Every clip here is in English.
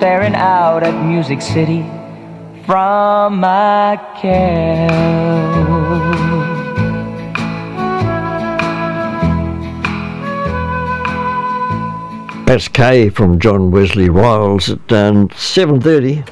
staring out at Music City from my cell. That's K from John Wesley Wiles at 7:30.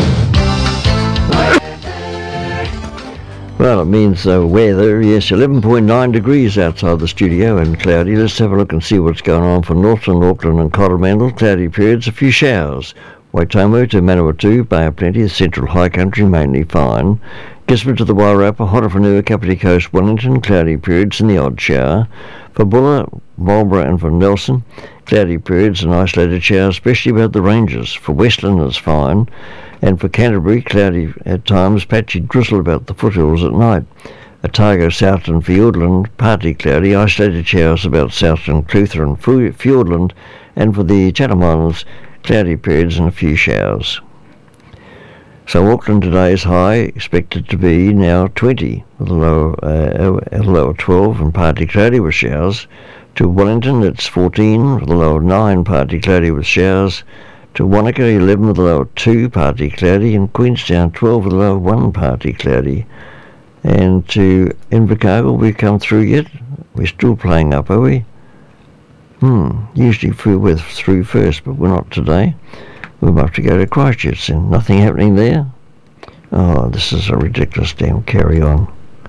Well, it means weather, yes, 11.9 degrees outside the studio and cloudy. Let's have a look and see what's going on for Northland, Auckland and Coromandel. Cloudy periods, a few showers. Waitomo to Manawatu, Bay of Plenty, the central high country mainly fine. Gisborne to the Wairarapa, Honafanua, Kapiti Coast, Wellington, cloudy periods and the odd shower. For Buller, Marlborough and for Nelson, cloudy periods and isolated showers, especially about the ranges. For Westland it's fine. And for Canterbury, cloudy at times, patchy drizzle about the foothills at night. Otago, Southland, Fiordland, partly cloudy, isolated showers about Southland, Clutha and Fiordland. And for the Chatham Islands, cloudy periods and a few showers. So Auckland today's high expected to be now 20, with a low of 12 and partly cloudy with showers. To Wellington it's 14 with a low of 9, partly cloudy with showers. To Wanaka 11 with a low of 2, partly cloudy, and Queenstown 12 with a low of 1, partly cloudy. And to Invercargill, we come through yet? We're still playing up, are we? Usually we're through first, but we're not today. We're about to go to Christchurch and nothing happening there. Oh, this is a ridiculous damn carry on.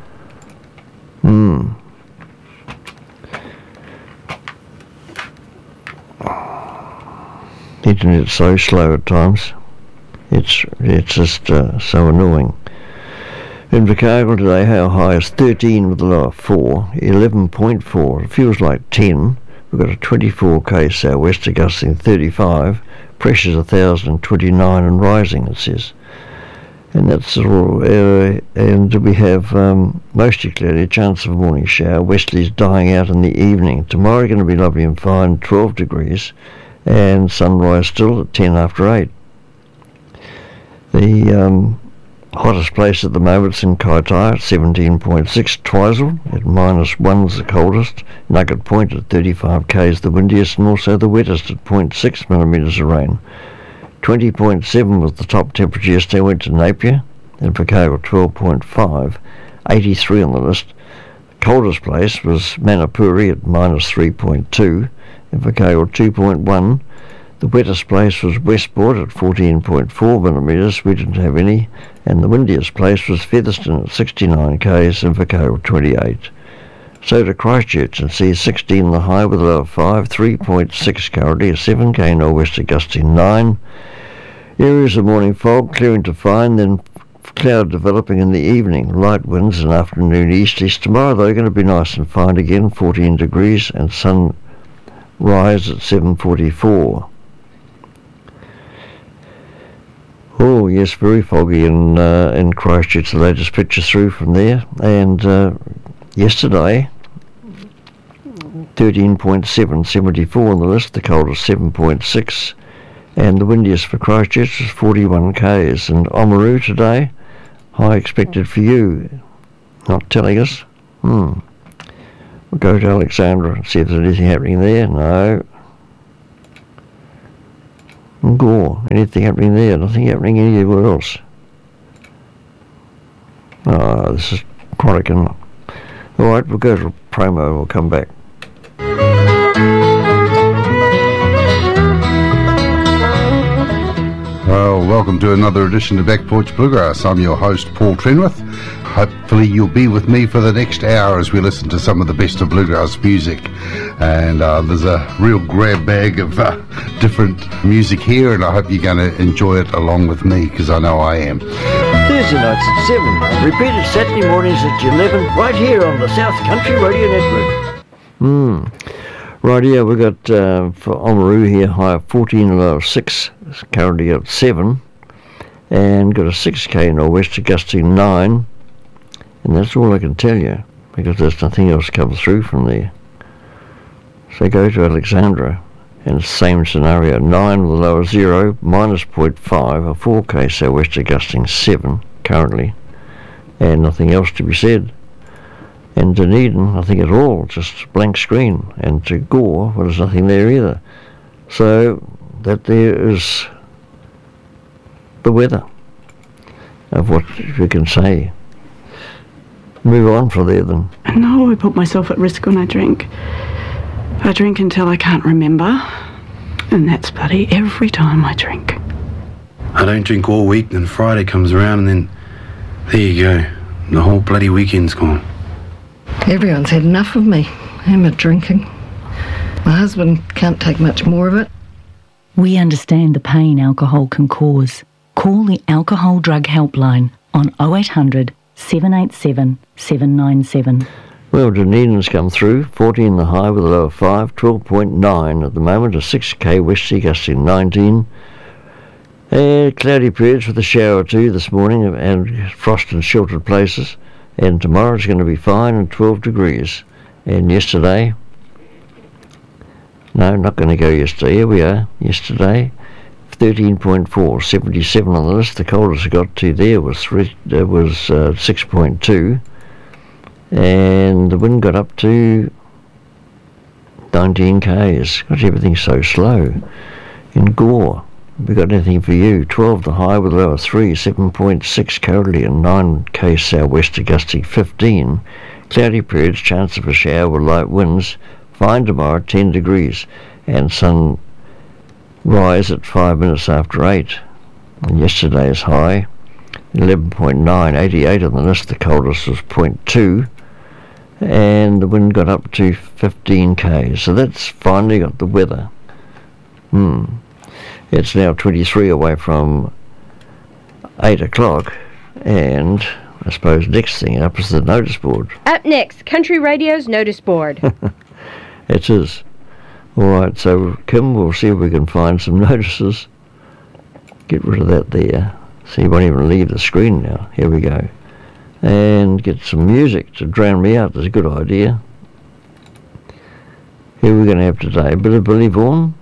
The internet's so slow at times. It's just so annoying. Invercargill today, our high is 13 with a low of 4, 11.4. It feels like 10. We've got a 24k southwest gusting 35. Pressure's 1,029 and rising, it says. And that's all. And we have mostly cloudy, a chance of a morning shower. Westerlies dying out in the evening. Tomorrow going to be lovely and fine, 12 degrees. And sunrise still at 10 after 8. The hottest place at the moment is in Kaitaia at 17.6, Twizel at -1's the coldest, Nugget Point at 35 k's the windiest, and also the wettest at 0.6 millimetres of rain. 20.7 was the top temperature yesterday, went to Napier, and Invercargill 12.5, 83 on the list. The coldest place was Manapuri at -3.2, Invercargill 2.1. The wettest place was Westport at 14.4 millimetres, we didn't have any, and the windiest place was Featherston at 69 k's, Invercargill 28. So to Christchurch and see 16 the high with a low of 5, 3.6 currently, a 7k nor'wester gusting 9. Areas of morning fog clearing to fine, then cloud developing in the evening, light winds and afternoon easterlies. Tomorrow though going to be nice and fine again, 14 degrees, and sun rise at 7:44. Oh yes, very foggy in Christchurch. The latest picture through from there, and yesterday 13.7, 74 on the list. The coldest 7.6, and the windiest for Christchurch is 41 k's. And Oamaru today, high expected for you. Not telling us. We'll go to Alexandra and see if there's anything happening there. No. Gore, anything happening there? Nothing happening anywhere else. Oh, this is chronic. Alright, we'll go to promo and we'll come back. Well, welcome to another edition of Back Porch Bluegrass. I'm your host, Paul Trenwith. Hopefully you'll be with me for the next hour as we listen to some of the best of bluegrass music. And there's a real grab bag of different music here, and I hope you're going to enjoy it along with me, because I know I am. Thursday nights at 7, repeated Saturday mornings at 11, right here on the South Country Radio Network. Right here, we've got for Oamaru here, high of 14, low of 6, it's currently at 7, and got a 6k nor'wester gusting 9, and that's all I can tell you, because there's nothing else comes through from there. So go to Alexandra, and same scenario, 9 with a low of 0, -0.5, a 4k sou'wester gusting 7 currently, and nothing else to be said. And Dunedin, nothing at all, just blank screen. And to Gore, well, there's nothing there either. So that there is the weather of what we can say. Move on from there then. No, I put myself at risk when I drink. I drink until I can't remember, and that's bloody every time I drink. I don't drink all week, then Friday comes around and then there you go. The whole bloody weekend's gone. Everyone's had enough of me and my drinking. My husband can't take much more of it. We understand the pain alcohol can cause. Call the Alcohol Drug Helpline on 0800 787 797. Well, Dunedin's come through, 14 the high with a low of 5, 12.9 at the moment, a 6k west sea gusting 19. Cloudy periods with a shower or two this morning and frost in sheltered places. And tomorrow it's going to be fine and 12 degrees. And yesterday, no, not going to go yesterday, here we are, yesterday, 13.4, 77 on the list. The coldest I got to there was 6.2. And the wind got up to 19 k's. Gosh, everything's so slow. In Gore, we got anything for you? 12 the high with a low of 3, 7.6 currently, and 9k southwest gusting 15. Cloudy periods, chance of a shower with light winds. Fine tomorrow, 10 degrees, and sun rise at 5 minutes after 8. And yesterday's high, 11.9, 88 on the list. The coldest was 0.2. And the wind got up to 15 k's. So that's finally got the weather. It's now 23 away from 8 o'clock, and I suppose next thing up is the notice board. Up next, Country Radio's notice board. It is. All right, so Kim, we'll see if we can find some notices. Get rid of that there. See, you won't even leave the screen now. Here we go. And get some music to drown me out. That's a good idea. Here we're going to have today a bit of Billy Vaughan.